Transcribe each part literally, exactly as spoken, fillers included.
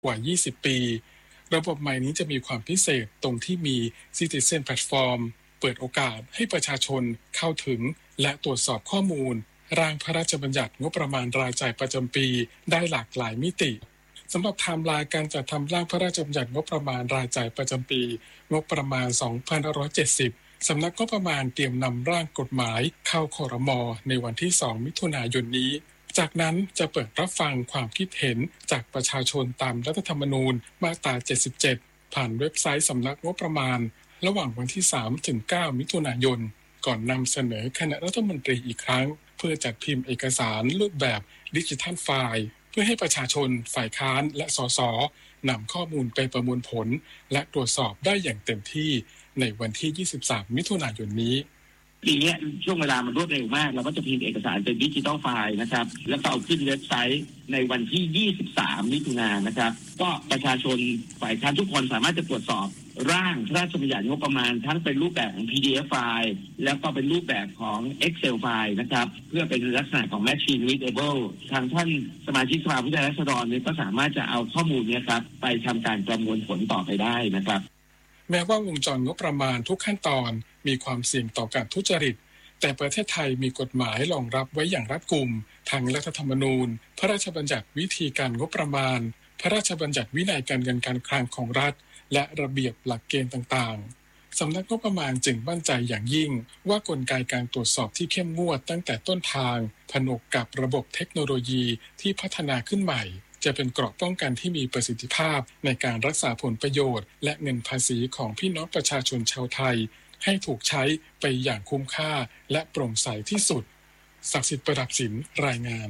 กว่า ยี่สิบ ปี ระบบใหม่นี้จะมีความพิเศษตรงที่มี Citizen Platform เปิดโอกาสให้ประชาชนเข้าถึงและตรวจสอบข้อมูลร่างพระราชบัญญัติงบประมาณรายจ่ายประจำปีได้หลากหลายมิติสำหรับไทม์ไลน์การจัดทำร่างพระราชบัญญัติงบประมาณรายจ่ายประจำปีงบประมาณ สองพันห้าร้อยเจ็ดสิบ สำนักงบประมาณเตรียมนำร่างกฎหมายเข้าครม.ในวันที่ สอง มิถุนายนนี้จากนั้นจะเปิดรับฟังความคิดเห็นจากประชาชนตามรัฐธรรมนูญมาตรา เจ็ดสิบเจ็ด ผ่านเว็บไซต์สำนักงบประมาณระหว่างวันที่ สามถึงเก้า มิถุนายนก่อนนำเสนอคณะรัฐมนตรีอีกครั้งเพื่อจัดพิมพ์เอกสารรูปแบบดิจิทัลไฟล์เพื่อให้ประชาชนฝ่ายค้านและสสนำข้อมูลไปประมวลผลและตรวจสอบได้อย่างเต็มที่ในวันที่ ยี่สิบสาม มิถุนายนนี้ปีนี้ช่วงเวลามันรวดเร็วมากเราก็จะพิมพ์เอกสารเป็นดิจิทัลไฟล์นะครับแล้วก็เอาขึ้นเว็บไซต์ในวันที่ ยี่สิบสาม มิถุนายนนะครับก็ประชาชนฝ่ายค้านทุกคนสามารถจะตรวจสอบร่างพระราชบัญญัติงบประมาณทั้งเป็นรูปแบบของ พี ดี เอฟ ไฟล์แล้วก็เป็นรูปแบบของ Excel ไฟล์นะครับเพื่อเป็นลักษณะของ Machine Readable ทางท่านสมาชิกสภาผู้แทนราษฎรเนี่ยก็สามารถจะเอาข้อมูลนี้ครับไปทำการประมวลผลต่อไปได้นะครับแม้ว่าวงจรงบประมาณทุกขั้นตอนมีความเสี่ยงต่อการทุจริตแต่ประเทศไทยมีกฎหมายรองรับไว้อย่างรัดกุมทั้งรัฐธรรมนูญพระราชบัญญัติวิธีการงบประมาณพระราชบัญญัติวินัยการเงินการคลังของรัฐและระเบียบหลักเกณฑ์ต่างๆสำนักงบประมาณจึงมั่นใจอย่างยิ่งว่ากลไกการตรวจสอบที่เข้มงวดตั้งแต่ต้นทางผนวกกับระบบเทคโนโลยีที่พัฒนาขึ้นใหม่จะเป็นเกราะป้องกันที่มีประสิทธิภาพในการรักษาผลประโยชน์และเงินภาษีของพี่น้องประชาชนชาวไทยให้ถูกใช้ไปอย่างคุ้มค่าและโปร่งใสที่สุดศักดิ์สิทธิ์ประดับสินรายงาน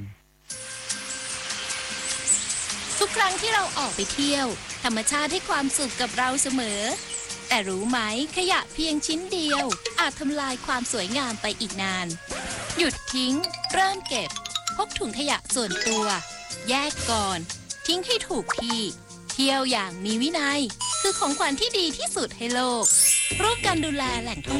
ทุกครั้งที่เราออกไปเที่ยวธรรมชาติให้ความสุขกับเราเสมอแต่รู้ไหมขยะเพียงชิ้นเดียวอาจทำลายความสวยงามไปอีกนานหยุดทิ้งเริ่มเก็บพกถุงขยะส่วนตัวแยกก่อนทิ้งให้ถูกที่เที่ยวอย่างมีวินัยคือของขวัญที่ดีที่สุดให้โลกร่วมกันดูแลแหล่งท่อง